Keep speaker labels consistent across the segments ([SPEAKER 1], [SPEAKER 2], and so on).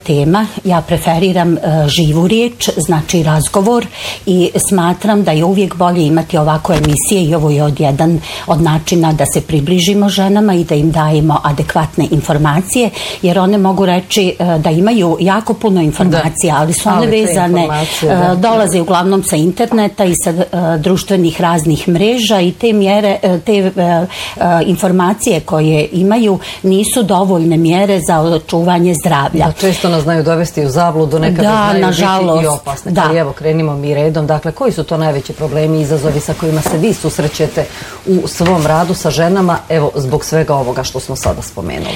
[SPEAKER 1] tema. Ja preferiram živu riječ, znači razgovor, i smatram da je uvijek bolje imati ovako emisije i ovo je jedan od načina da se približimo ženama i da im dajemo adekvatne informacije, jer one mogu reći da imaju jako puno informacija, ali su one vezane, dolaze uglavnom sa interneta i sa društvenih raznih mreža i te informacije koje imaju nisu dovoljne mjere za očuvanje zdravlja.
[SPEAKER 2] Da, često nas znaju dovesti u zabludu, nekada znaju biti i opasne. Ali evo, krenimo mi redom. Dakle, koji su to najveći problemi i izazovi sa kojima se vi susrećete u svom radu sa ženama, evo, zbog svega ovoga što smo sada spomenuli?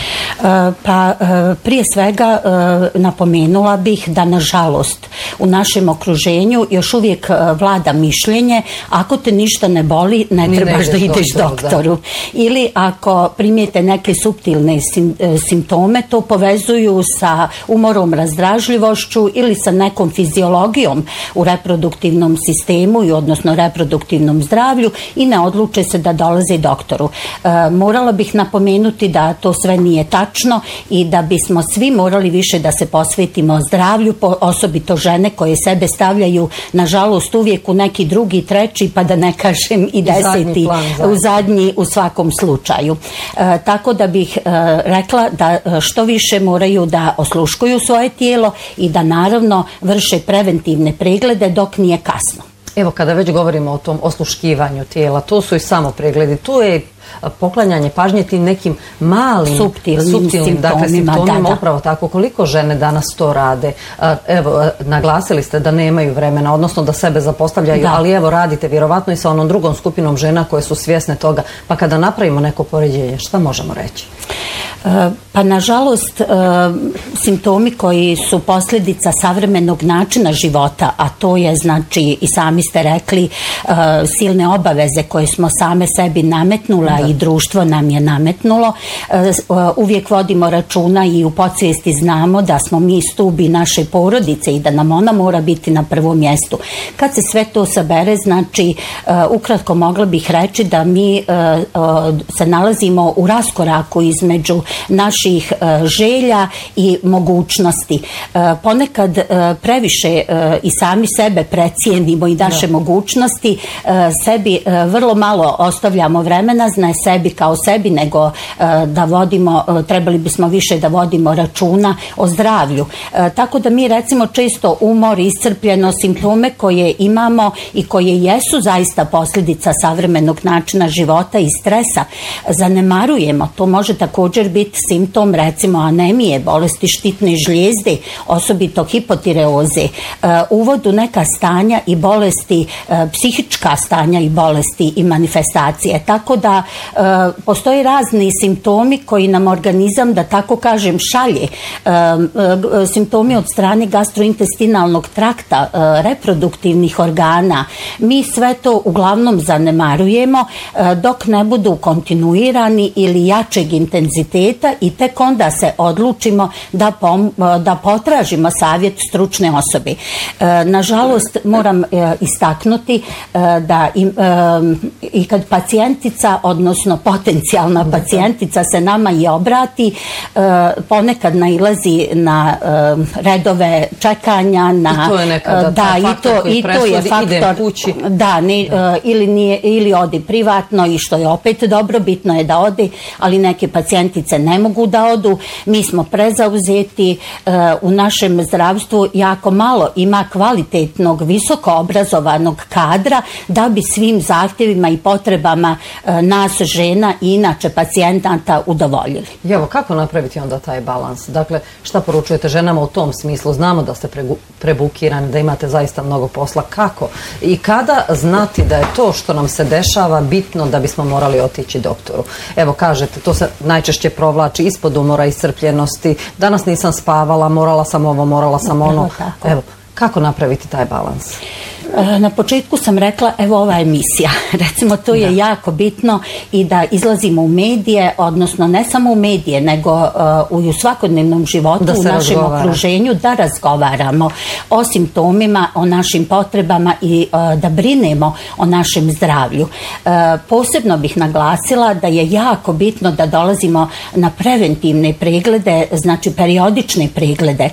[SPEAKER 1] Prije svega napomenula bih da, nažalost, u našem okruženju još uvijek vlada mišljenje: ako te ništa ne boli, ne trebaš da ideš doktoru. Ili ako primijete neke suptilne simptome, to povezuju sa umorom, razdražljivošću ili sa nekom fiziologijom u reproduktivnom sistemu i odnosno reproduktivnom zdravlju i ne odluče se da dolaze doktoru. Morala bih napomenuti da to sve nije tačno i da bismo svi morali više da se posvetimo zdravlju, osobito žene koje sebe stavljaju, nažalost, uvijek u neki drugi, treći, pa da ne kažem i deseti, u zadnji u svakom slučaju. Tako da bih rekla da što više moraju da osluškuju svoje tijelo i da naravno vrše preventivne preglede dok nije kasno.
[SPEAKER 2] Evo, kada već govorimo o tom osluškivanju tijela, to su i samo pregledi, tu je poklanjanje pažnje tim nekim malim suptilnim simptomima, upravo tako. Koliko žene danas to rade? Evo, naglasili ste da nemaju vremena, odnosno da sebe zapostavljaju, ali evo, radite vjerovatno i sa onom drugom skupinom žena koje su svjesne toga. Pa kada napravimo neko poređenje, šta možemo reći?
[SPEAKER 1] Pa, nažalost, simptomi koji su posljedica savremenog načina života, a to je, znači, i sami ste rekli, silne obaveze koje smo same sebi nametnula i društvo nam je nametnulo, uvijek vodimo računa i u podsvijesti znamo da smo mi stubi naše porodice i da nam ona mora biti na prvom mjestu. Kad se sve to sabere, znači, ukratko mogla bih reći da mi se nalazimo u raskoraku između naših želja i mogućnosti. Ponekad previše i sami sebe precijenimo i naše mogućnosti, sebi vrlo malo ostavljamo vremena, ne sebi kao sebi, nego da vodimo, trebali bismo više da vodimo računa o zdravlju. Tako da mi, recimo, često umor, iscrpljeno, simptome koje imamo i koje jesu zaista posljedica savremenog načina života i stresa, zanemarujemo. To može također biti simptom, recimo, anemije, bolesti štitne žlijezde, osobito hipotireoze, uvod u neka stanja i bolesti, psihička stanja i bolesti i manifestacije. Tako da postoje razni simptomi koji nam organizam, da tako kažem, šalje. Simptomi od strane gastrointestinalnog trakta, reproduktivnih organa. Mi sve to uglavnom zanemarujemo dok ne budu kontinuirani ili jačeg intenziteta i tek onda se odlučimo da potražimo savjet stručne osobe. Nažalost, moram istaknuti da i kad pacijentica, odnosno potencijalna pacijentica se nama i obrati, ponekad nailazi na redove čekanja, na,
[SPEAKER 2] i to je nekada faktor koji presudi, idem kući.
[SPEAKER 1] Da, ili odi privatno, i što je opet dobro, bitno je da ode, ali neke pacijentice ne mogu da odu. Mi smo prezauzeti, u našem zdravstvu jako malo ima kvalitetnog, visoko obrazovanog kadra da bi svim zahtjevima i potrebama nas žena i inače pacijentanta udovoljili.
[SPEAKER 2] Evo, kako napraviti onda taj balans? Dakle, šta poručujete ženama u tom smislu? Znamo da ste prebukirani, da imate zaista mnogo posla. Kako? I kada znati da je to što nam se dešava bitno da bismo morali otići doktoru? Evo, kažete, to se najčešće provlači ispod umora, iscrpljenosti. Danas nisam spavala, morala sam ovo, morala sam ono. Evo, kako napraviti taj balans?
[SPEAKER 1] Na početku sam rekla, evo ova emisija, recimo to je jako bitno i da izlazimo u medije, odnosno ne samo u medije, nego u svakodnevnom životu, u našem okruženju, da razgovaramo o simptomima, o našim potrebama i da brinemo o našem zdravlju. Posebno bih naglasila da je jako bitno da dolazimo na preventivne preglede, znači periodične preglede.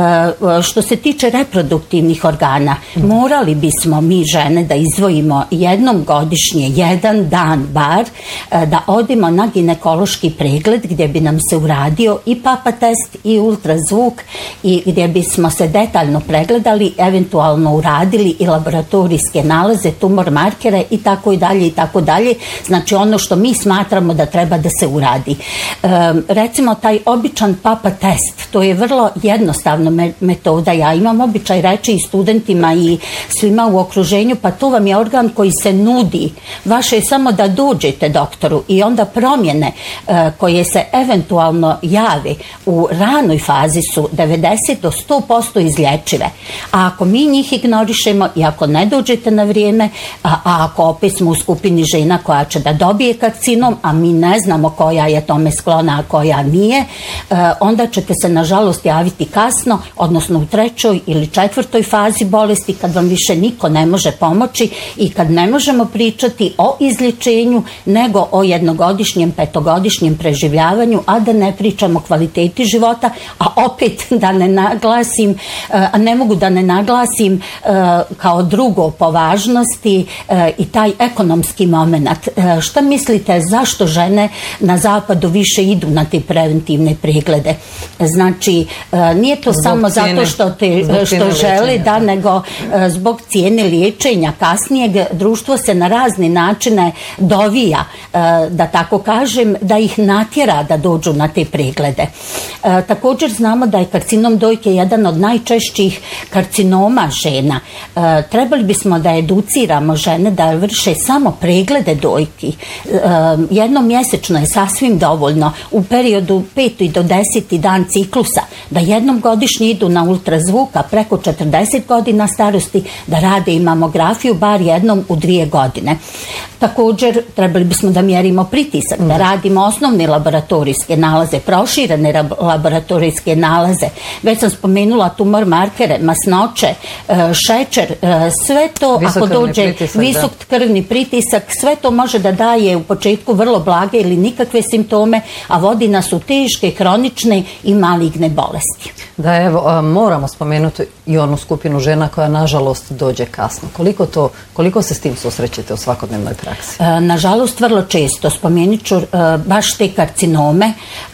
[SPEAKER 1] Što se tiče reproduktivnih organa, morali bismo mi žene da izdvojimo jednom godišnje, jedan dan bar, da odemo na ginekološki pregled gdje bi nam se uradio i papa test i ultrazvuk i gdje bismo se detaljno pregledali, eventualno uradili i laboratorijske nalaze, tumor markere i tako i dalje i tako dalje. Znači ono što mi smatramo da treba da se uradi. Recimo taj običan papa test, to je vrlo jednostavna metoda. Ja imam običaj reći i studentima i svima u okruženju, pa to vam je organ koji se nudi. Vaše je samo da dođete doktoru i onda promjene koje se eventualno jave u ranoj fazi su 90 do 100% izlječive. A ako mi njih ignorišemo i ako ne dođete na vrijeme, a ako opet smo u skupini žena koja će da dobije karcinom, a mi ne znamo koja je tome sklona, a koja nije, onda ćete se nažalost javiti kasno, odnosno u 3. ili 4. fazi bolesti, kad vam više niko ne može pomoći i kad ne možemo pričati o izlječenju, nego o jednogodišnjem, 5-godišnjem preživljavanju, a da ne pričamo o kvaliteti života, a opet da ne naglasim, a ne mogu da ne naglasim kao drugo po važnosti i taj ekonomski moment. Šta mislite zašto žene na zapadu više idu na te preventivne preglede? Znači, nije to samo zato što žele, da, nego zbog cijene liječenja. Kasnijeg društvo se na razne načine dovija, da tako kažem, da ih natjera da dođu na te preglede. Također znamo da je karcinom dojke jedan od najčešćih karcinoma žena. Trebali bismo da educiramo žene da vrše samo preglede dojki. Jednom mjesečno je sasvim dovoljno u periodu 5. do 10. dan ciklusa, da jednom godišnje idu na ultrazvuka preko 40 godina starosti, da rade i mamografiju bar jednom u 2 godine. Također trebali bismo da mjerimo pritisak, da radimo osnovne laboratorijske nalaze, proširene laboratorijske nalaze. Već sam spomenula tumor markere, masnoće, šećer, sve to ako dođe visok krvni pritisak, sve to može da daje u početku vrlo blage ili nikakve simptome, a vodi nas u teške, kronične i maligne bolesti.
[SPEAKER 2] Da, evo, moramo spomenuti i onu skupinu žena koja nažalost dođe kasno. Koliko se s tim susrećete u svakodnevnoj praksi?
[SPEAKER 1] Nažalost, vrlo često. Spomenut ću baš te karcinome.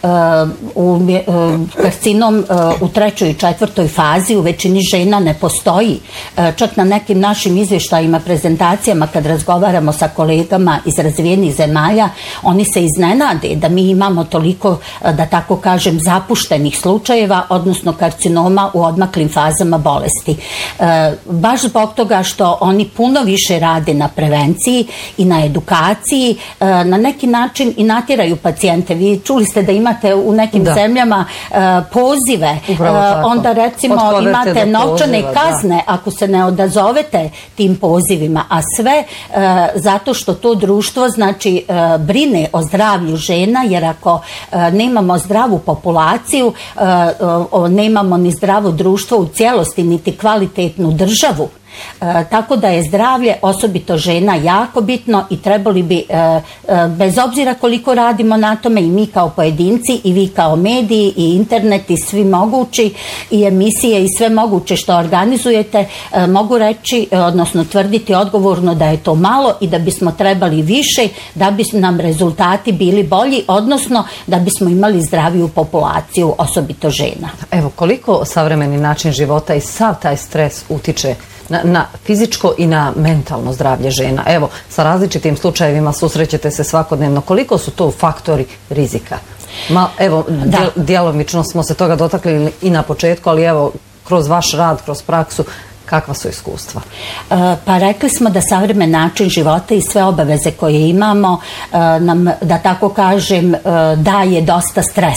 [SPEAKER 1] Karcinom u 3. i 4. fazi u većini žena ne postoji. Čak na nekim našim izvještajima, prezentacijama, kad razgovaramo sa kolegama iz razvijenih zemalja, oni se iznenade da mi imamo toliko, da tako kažem, zapuštenih slučajeva, odnosno karcinoma u odmaklim fazama bolesti. Baš zbog toga što oni puno više rade na prevenciji i na edukaciji, na neki način i natjeraju pacijente. Vi čuli ste da imate u nekim zemljama pozive, onda recimo imate novčane kazne ako se ne odazovete tim pozivima, a sve zato što to društvo znači brine o zdravlju žena, jer ako nemamo zdravu populaciju, nemamo ni zdravo društvo u cijelosti, niti kvalitetnu državu. Tako da je zdravlje osobito žena jako bitno i trebali bi, bez obzira koliko radimo na tome, i mi kao pojedinci i vi kao mediji i internet i svi mogući i emisije i sve moguće što organizujete, mogu reći, odnosno tvrditi odgovorno da je to malo i da bismo trebali više da bi nam rezultati bili bolji, odnosno da bismo imali zdraviju populaciju osobito žena.
[SPEAKER 2] Evo, koliko savremeni način života i sav taj stres utiče na fizičko i na mentalno zdravlje žena? Evo, sa različitim slučajevima susrećete se svakodnevno. Koliko su to faktori rizika? Evo, djelomično smo se toga dotakli i na početku, ali evo, kroz vaš rad, kroz praksu, kakva su iskustva?
[SPEAKER 1] Pa rekli smo da savremen način života i sve obaveze koje imamo nam, da tako kažem, daje dosta stresa.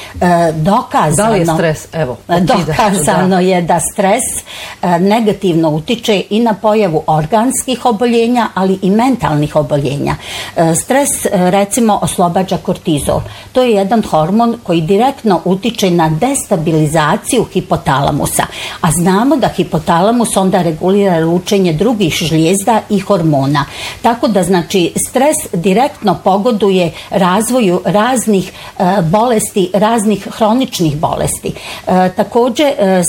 [SPEAKER 2] Da li je stres? Evo,
[SPEAKER 1] dokazano je da stres negativno utiče i na pojavu organskih oboljenja, ali i mentalnih oboljenja. Stres, recimo, oslobađa kortizol. To je jedan hormon koji direktno utiče na destabilizaciju hipotalamusa. A znamo da hipotalamus onda regulira lučenje drugih žlijezda i hormona. Tako da, znači, stres direktno pogoduje razvoju raznih bolesti, raznih hroničnih bolesti. Također,